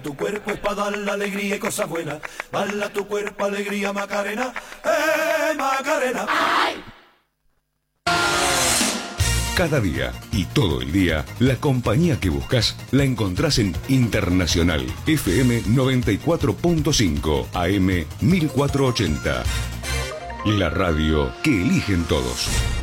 Tu cuerpo es para dar la alegría y cosas buenas. Bala tu cuerpo, alegría, Macarena. Macarena! ¡Ay! Cada día y todo el día, la compañía que buscas la encontrás en Internacional FM 94.5 AM 1480. La radio que eligen todos.